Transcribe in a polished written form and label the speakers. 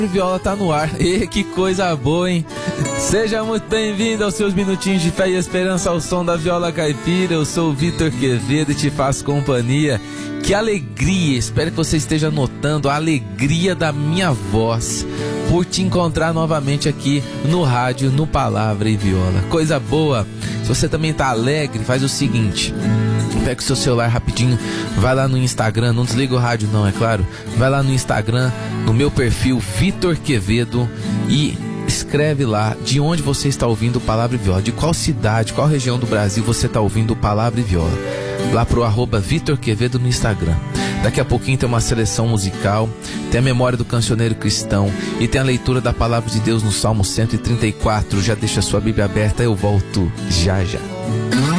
Speaker 1: Viola tá no ar. E que coisa boa, hein? Seja muito bem-vindo aos seus minutinhos de fé e esperança ao som da viola caipira. Eu sou o Vitor Quevedo e te faço companhia. Que alegria, espero que você esteja notando a alegria da minha voz por te encontrar novamente aqui no rádio, no Palavra e Viola. Coisa boa. Se você também tá alegre, faz o seguinte: pega o seu celular rapidinho, vai lá no Instagram, não desliga o rádio não, é claro. Vai lá no Instagram, no meu perfil Vitor Quevedo, e escreve lá de onde você está ouvindo o Palavra e Viola, de qual cidade, qual região do Brasil você está ouvindo o Palavra e Viola. Lá pro @Vitor Quevedo no Instagram. Daqui a pouquinho tem uma seleção musical, tem a memória do cancioneiro cristão e tem a leitura da Palavra de Deus no Salmo 134. Já deixa a sua Bíblia aberta, eu volto já já.